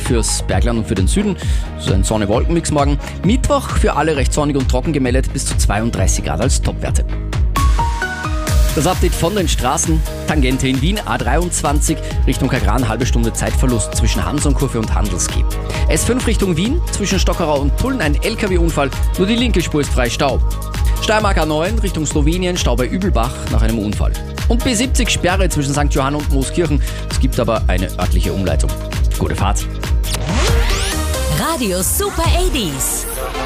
fürs Bergland und für den Süden. So ein Sonne-Wolken-Mix morgen. Mittwoch für alle recht sonnig und trocken gemeldet, bis zu 32 Grad als Topwerte. Das Update von den Straßen. Tangente in Wien, A23 Richtung Kagran, halbe Stunde Zeitverlust zwischen Hansonkurve und Handelsquai. S5 Richtung Wien, zwischen Stockerau und Tulln ein LKW-Unfall, nur die linke Spur ist frei, Stau. Steiermark A9 Richtung Slowenien, Stau bei Übelbach nach einem Unfall. Und B70 Sperre zwischen St. Johann und Mooskirchen, es gibt aber eine örtliche Umleitung. Gute Fahrt. Radio Super 80s.